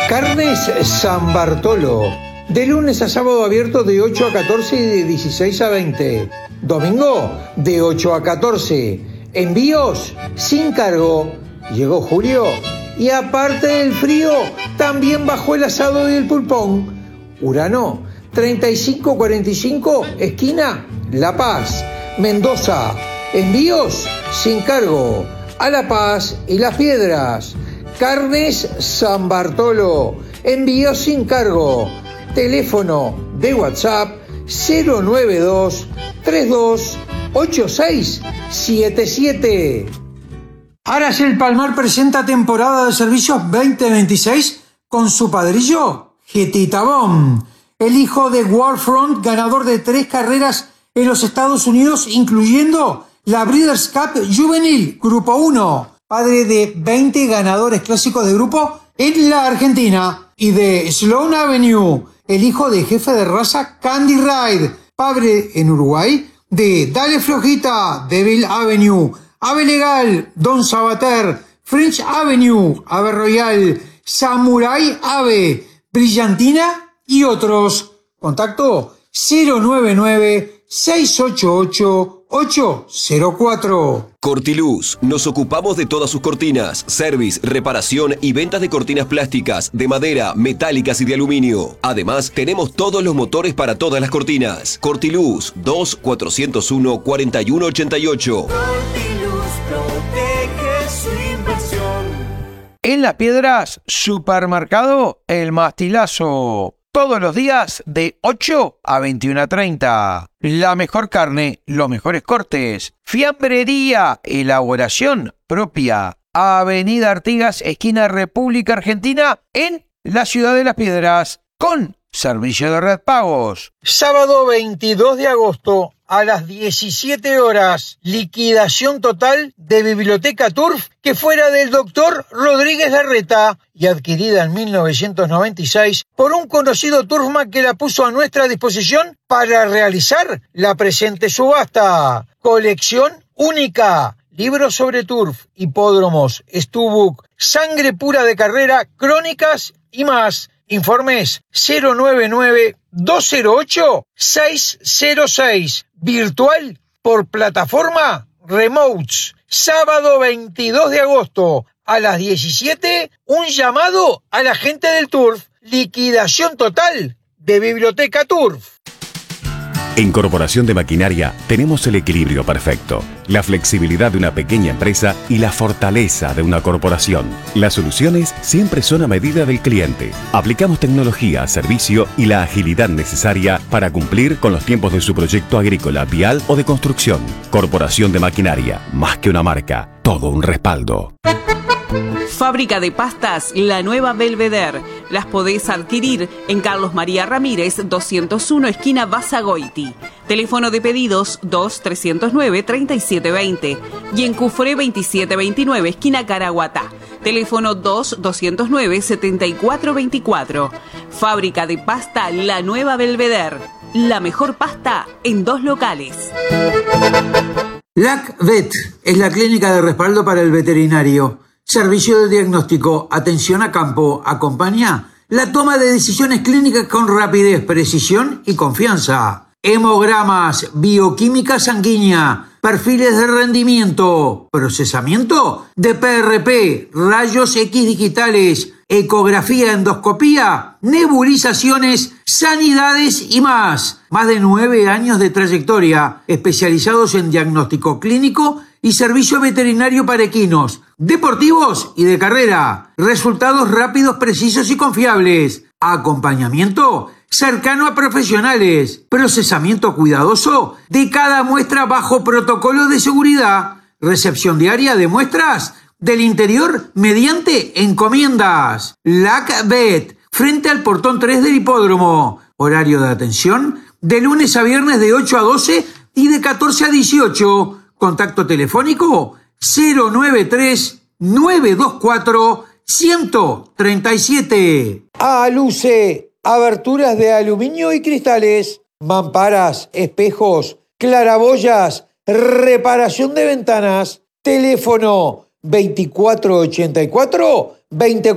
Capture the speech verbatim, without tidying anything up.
Carnes San Bartolo. De lunes a sábado abierto de ocho a catorce y de dieciséis a veinte. Domingo de ocho a catorce. Envíos sin cargo. Llegó julio y aparte del frío, también bajó el asado y el pulpón. Urano, treinta y cinco cuarenta y cinco, esquina La Paz, Mendoza. Envíos sin cargo a La Paz y Las Piedras. Carnes San Bartolo. Envíos sin cargo. Teléfono de WhatsApp cero nueve dos treinta y dos ochenta y seis setenta y siete. Aracel Palmar presenta temporada de servicios veinte veintiséis con su padrillo Getita Bomb, el hijo de Warfront, ganador de tres carreras en los Estados Unidos, incluyendo la Breeders' Cup Juvenil Grupo uno, padre de veinte ganadores clásicos de grupo en la Argentina, y de Sloan Avenue, el hijo de jefe de raza Candy Ride, padre en Uruguay de Dale Flojita, Devil Avenue, Ave Legal, Don Sabater, French Avenue, Ave Royal, Samurai Ave, Brillantina y otros. Contacto cero nueve nueve seis ocho ocho ocho cero cuatro. Cortiluz, nos ocupamos de todas sus cortinas, service, reparación y ventas de cortinas plásticas, de madera, metálicas y de aluminio. Además, tenemos todos los motores para todas las cortinas. Cortiluz, dos cuatrocientos uno cuarenta y uno ochenta y ocho. Cortiluz protege su inversión. En Las Piedras, Supermercado El Mastilazo. Todos los días de ocho a veintiuna treinta. La mejor carne, los mejores cortes. Fiambrería, elaboración propia. Avenida Artigas, esquina República Argentina, en la ciudad de Las Piedras, con servicio de red pagos. Sábado veintidós de agosto a las diecisiete horas, liquidación total de Biblioteca Turf que fuera del doctor Rodríguez Larreta y adquirida en mil novecientos noventa y seis por un conocido turfman que la puso a nuestra disposición para realizar la presente subasta. Colección única. Libros sobre turf, hipódromos, Stubook, sangre pura de carrera, crónicas y más. Informes cero nueve nueve dos cero ocho seis cero seis. Virtual por plataforma Remotes. Sábado veintidós de agosto a las diecisiete, un llamado a la gente del Turf. Liquidación total de Biblioteca Turf. En Corporación de Maquinaria tenemos el equilibrio perfecto, la flexibilidad de una pequeña empresa y la fortaleza de una corporación. Las soluciones siempre son a medida del cliente. Aplicamos tecnología, servicio y la agilidad necesaria para cumplir con los tiempos de su proyecto agrícola, vial o de construcción. Corporación de Maquinaria, más que una marca, todo un respaldo. Fábrica de pastas La Nueva Belvedere. Las podés adquirir en Carlos María Ramírez, doscientos uno, esquina Basagoiti. Teléfono de pedidos dos trescientos nueve treinta y siete veinte. Y en Cufré veintisiete veintinueve, esquina Caraguatá. Teléfono dos doscientos nueve setenta y cuatro veinticuatro. Fábrica de pasta La Nueva Belvedere. La mejor pasta en dos locales. LACVET es la clínica de respaldo para el veterinario. Servicio de diagnóstico, atención a campo, acompaña la toma de decisiones clínicas con rapidez, precisión y confianza. Hemogramas, bioquímica sanguínea, perfiles de rendimiento, procesamiento de P R P, rayos X digitales, ecografía, endoscopía, nebulizaciones, sanidades y más. Más de nueve años de trayectoria, especializados en diagnóstico clínico y servicio veterinario para equinos, deportivos y de carrera. Resultados rápidos, precisos y confiables. Acompañamiento cercano a profesionales. Procesamiento cuidadoso de cada muestra bajo protocolo de seguridad. Recepción diaria de muestras del interior mediante encomiendas. LACVET, frente al portón tres del hipódromo. Horario de atención de lunes a viernes de ocho a doce y de catorce a dieciocho. Contacto telefónico cero nueve tres nueve dos cuatro uno cero tres siete. Aluce, aberturas de aluminio y cristales, mamparas, espejos, claraboyas, reparación de ventanas. Teléfono veinticuatro ochenta y cuatro veinte